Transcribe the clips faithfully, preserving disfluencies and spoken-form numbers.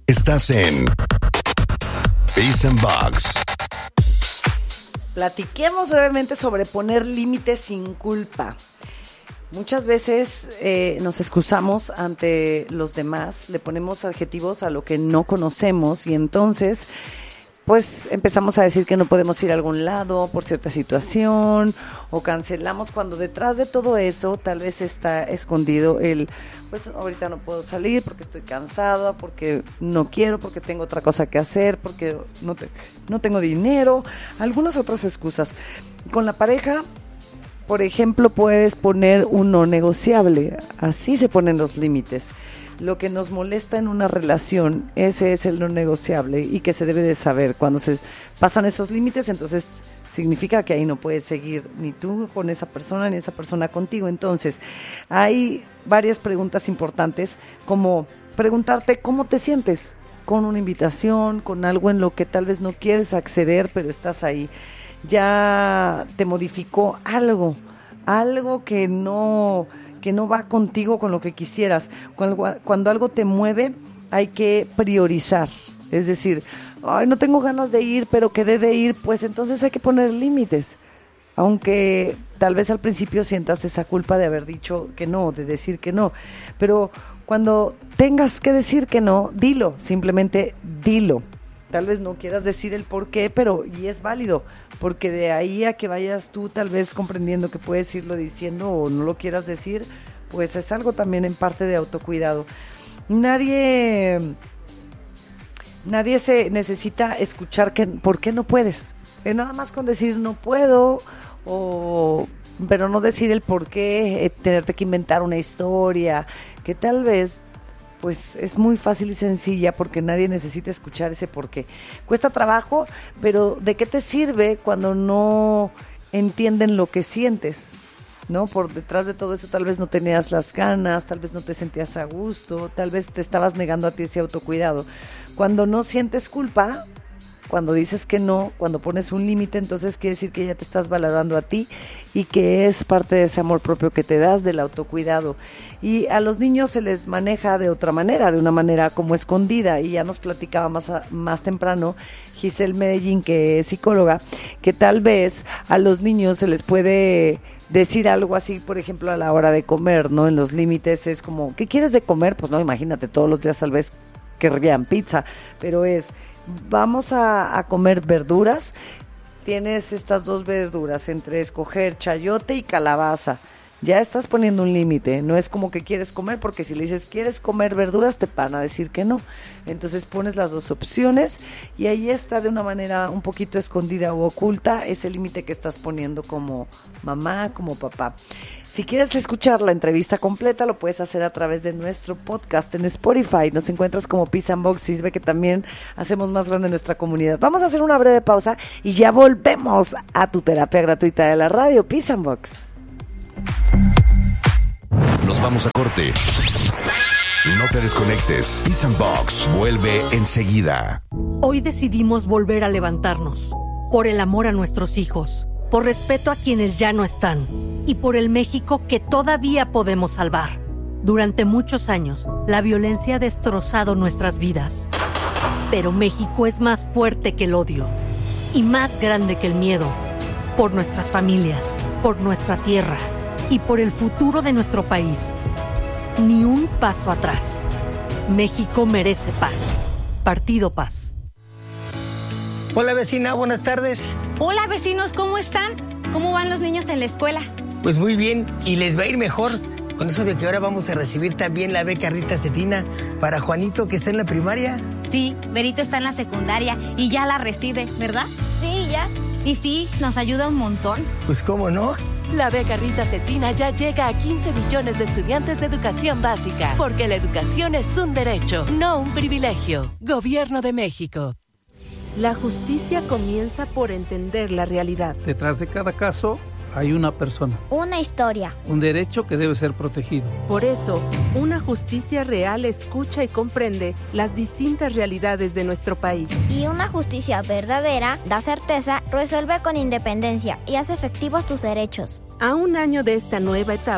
Estás en Peace and Box. Platiquemos brevemente sobre poner límites sin culpa. Muchas veces eh, nos excusamos ante los demás, le ponemos adjetivos a lo que no conocemos y entonces pues empezamos a decir que no podemos ir a algún lado por cierta situación o cancelamos cuando detrás de todo eso tal vez está escondido el, pues ahorita no puedo salir porque estoy cansada, porque no quiero, porque tengo otra cosa que hacer, porque no, te, no tengo dinero, algunas otras excusas. Con la pareja, por ejemplo, puedes poner un no negociable, así se ponen los límites. Lo que nos molesta en una relación, ese es el no negociable y que se debe de saber. Cuando se pasan esos límites, entonces significa que ahí no puedes seguir ni tú con esa persona, ni esa persona contigo. Entonces, hay varias preguntas importantes, como preguntarte cómo te sientes con una invitación, con algo en lo que tal vez no quieres acceder, pero estás ahí. Ya te modificó algo, algo que no... que no va contigo con lo que quisieras. Cuando, cuando algo te mueve, hay que priorizar. Es decir, ay, no tengo ganas de ir, pero quedé de ir, pues entonces hay que poner límites. Aunque tal vez al principio sientas esa culpa de haber dicho que no, de decir que no. Pero cuando tengas que decir que no, dilo, simplemente dilo. Tal vez no quieras decir el por qué, pero y es válido, porque de ahí a que vayas tú tal vez comprendiendo que puedes irlo diciendo o no lo quieras decir, pues es algo también en parte de autocuidado. Nadie, nadie se necesita escuchar que por qué no puedes. Eh, nada más con decir no puedo, o pero no decir el por qué, eh, tenerte que inventar una historia, que tal vez pues es muy fácil y sencilla porque nadie necesita escuchar ese porqué. Cuesta trabajo, pero ¿de qué te sirve cuando no entienden lo que sientes? ¿No? Por detrás de todo eso tal vez no tenías las ganas, tal vez no te sentías a gusto, tal vez te estabas negando a ti ese autocuidado. Cuando no sientes culpa, cuando dices que no, cuando pones un límite, entonces quiere decir que ya te estás valorando a ti y que es parte de ese amor propio que te das, del autocuidado. Y a los niños se les maneja de otra manera, de una manera como escondida, y ya nos platicaba más, a, más temprano Giselle Medellín, que es psicóloga, que tal vez a los niños se les puede decir algo así, por ejemplo, a la hora de comer, ¿no? En los límites es como, ¿qué quieres de comer? Pues no, imagínate, todos los días tal vez querrían pizza, pero es... vamos a, a comer verduras, tienes estas dos verduras entre escoger chayote y calabaza, ya estás poniendo un límite, no es como que quieres comer, porque si le dices quieres comer verduras te van a decir que no, entonces pones las dos opciones y ahí está de una manera un poquito escondida o oculta ese límite que estás poniendo como mamá, como papá. Si quieres escuchar la entrevista completa, lo puedes hacer a través de nuestro podcast en Spotify. Nos encuentras como Peace and Box y sirve que también hacemos más grande nuestra comunidad. Vamos a hacer una breve pausa y ya volvemos a tu terapia gratuita de la radio, Peace and Box. Nos vamos a corte. No te desconectes. Peace and Box vuelve enseguida. Hoy decidimos volver a levantarnos. Por el amor a nuestros hijos. Por respeto a quienes ya no están. Y por el México que todavía podemos salvar. Durante muchos años, la violencia ha destrozado nuestras vidas. Pero México es más fuerte que el odio. Y más grande que el miedo. Por nuestras familias. Por nuestra tierra. Y por el futuro de nuestro país. Ni un paso atrás. México merece paz. Partido Paz. Hola vecina, buenas tardes. Hola vecinos, ¿cómo están? ¿Cómo van los niños en la escuela? Pues muy bien, y les va a ir mejor con eso de que ahora vamos a recibir también la beca Rita Cetina para Juanito, que está en la primaria. Sí, Berito está en la secundaria y ya la recibe, ¿verdad? Sí, ya. Y sí, nos ayuda un montón. Pues cómo no. La beca Rita Cetina ya llega a quince millones de estudiantes de educación básica, porque la educación es un derecho, no un privilegio. Gobierno de México. La justicia comienza por entender la realidad. Detrás de cada caso hay una persona. Una historia. Un derecho que debe ser protegido. Por eso, una justicia real escucha y comprende las distintas realidades de nuestro país. Y una justicia verdadera da certeza, resuelve con independencia y hace efectivos tus derechos. A un año de esta nueva etapa,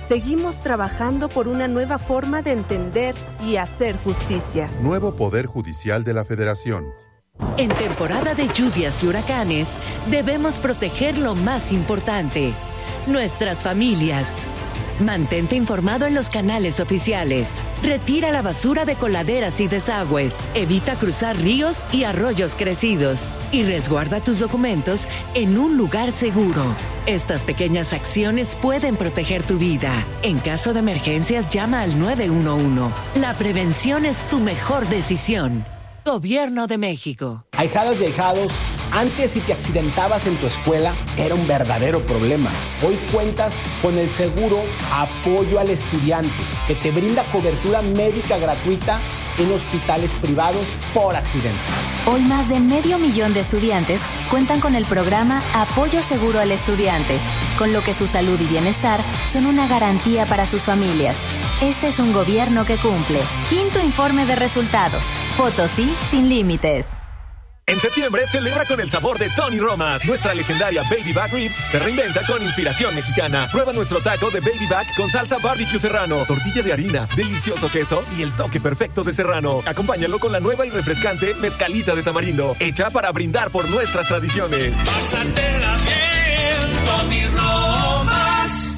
seguimos trabajando por una nueva forma de entender y hacer justicia. Nuevo Poder Judicial de la Federación. En temporada de lluvias y huracanes, debemos proteger lo más importante, nuestras familias. Mantente informado en los canales oficiales. Retira la basura de coladeras y desagües. Evita cruzar ríos y arroyos crecidos. Y resguarda tus documentos en un lugar seguro. Estas pequeñas acciones pueden proteger tu vida. En caso de emergencias, llama al nueve uno uno. La prevención es tu mejor decisión. Gobierno de México. Ahijadas y ahijados, antes si te accidentabas en tu escuela era un verdadero problema. Hoy cuentas con el seguro Apoyo al Estudiante, que te brinda cobertura médica gratuita en hospitales privados por accidente. Hoy más de medio millón de estudiantes cuentan con el programa Apoyo Seguro al Estudiante, con lo que su salud y bienestar son una garantía para sus familias. Este es un gobierno que cumple. Quinto informe de resultados. Potosí sin límites. En septiembre celebra con el sabor de Tony Romas. Nuestra legendaria Baby Back Ribs se reinventa con inspiración mexicana. Prueba nuestro taco de Baby Back con salsa barbecue serrano, tortilla de harina, delicioso queso y el toque perfecto de serrano. Acompáñalo con la nueva y refrescante mezcalita de tamarindo, hecha para brindar por nuestras tradiciones. Pásatela bien, Tony Romas.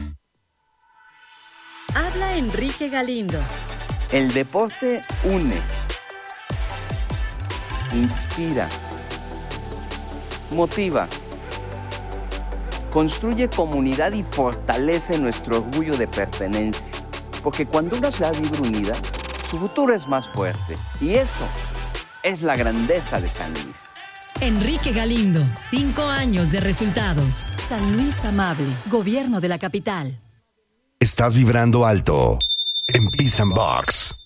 Habla Enrique Galindo. El deporte une, inspira, motiva, construye comunidad y fortalece nuestro orgullo de pertenencia. Porque cuando una ciudad vive unida, su futuro es más fuerte. Y eso es la grandeza de San Luis. Enrique Galindo, cinco años de resultados. San Luis Amable, Gobierno de la Capital. Estás vibrando alto en Peace and Box.